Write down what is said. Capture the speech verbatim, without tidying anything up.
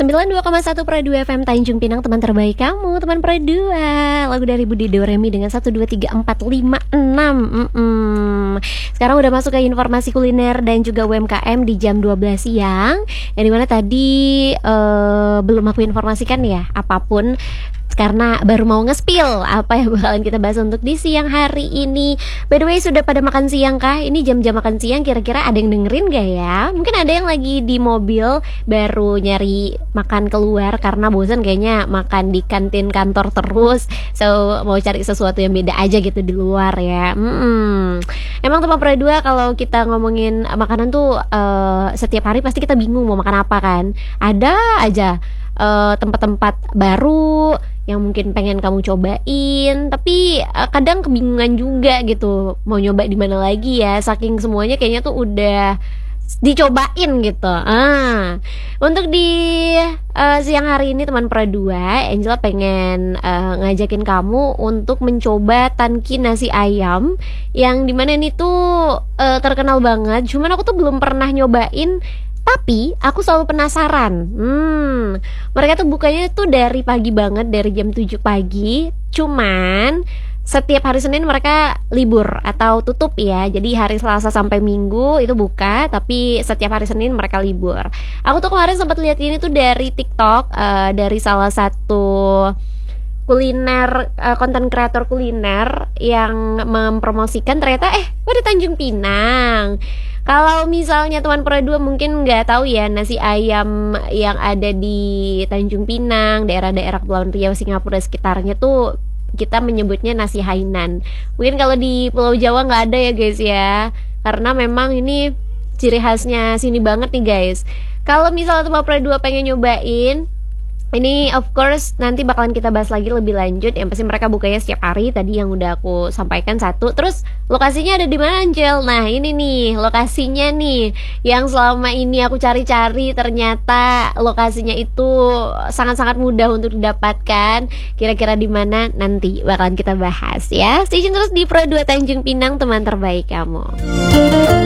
sembilan puluh dua koma satu Pro dua F M Tanjung Pinang, teman terbaik kamu, teman Pro dua. Lagu dari Budi Doremi dengan satu dua tiga empat lima enam. Mm-mm. Sekarang udah masuk ke informasi kuliner dan juga U M K M di jam dua belas siang. Yang dimana tadi uh, belum aku informasikan ya apapun, karena baru mau nge-spill apa yang bakalan kita bahas untuk di siang hari ini. By the way, sudah pada makan siang kah? Ini jam-jam makan siang, kira-kira ada yang dengerin gak ya? Mungkin ada yang lagi di mobil baru nyari makan keluar karena bosan kayaknya makan di kantin kantor terus. So, mau cari sesuatu yang beda aja gitu di luar ya. Hmm. Emang teman Pro dua kalau kita ngomongin makanan tuh uh, setiap hari pasti kita bingung mau makan apa kan. Ada aja uh, tempat-tempat baru yang mungkin pengen kamu cobain, tapi uh, kadang kebingungan juga gitu mau nyoba di mana lagi ya, saking semuanya kayaknya tuh udah dicobain gitu. Ah, untuk di uh, siang hari ini teman Pro dua, Angela pengen uh, ngajakin kamu untuk mencoba Tanki nasi ayam yang dimana ini tuh uh, terkenal banget. Cuman aku tuh belum pernah nyobain, tapi aku selalu penasaran. Hmm, mereka tuh bukanya tuh dari pagi banget, dari jam tujuh pagi. Cuman setiap hari Senin mereka libur atau tutup ya. Jadi hari Selasa sampai Minggu itu buka, tapi setiap hari Senin mereka libur. Aku tuh kemarin sempat lihat ini tuh dari TikTok, uh, dari salah satu kuliner, konten uh, kreator kuliner yang mempromosikan, ternyata eh ada Tanjung Pinang. Kalau misalnya teman Pro dua mungkin nggak tahu ya, nasi ayam yang ada di Tanjung Pinang, daerah-daerah Kepulauan Riau, Singapura sekitarnya tuh kita menyebutnya nasi Hainan. Mungkin kalau di Pulau Jawa nggak ada ya guys ya, karena memang ini ciri khasnya sini banget nih guys. Kalau misalnya teman Pro dua pengen nyobain, ini of course nanti bakalan kita bahas lagi lebih lanjut. Yang pasti mereka bukanya setiap hari, tadi yang udah aku sampaikan satu. Terus lokasinya ada di mana Angel? Nah ini nih lokasinya nih yang selama ini aku cari-cari, ternyata lokasinya itu sangat-sangat mudah untuk didapatkan. Kira-kira di mana nanti bakalan kita bahas ya. Stay tune terus di Pro dua Tanjung Pinang, teman terbaik kamu.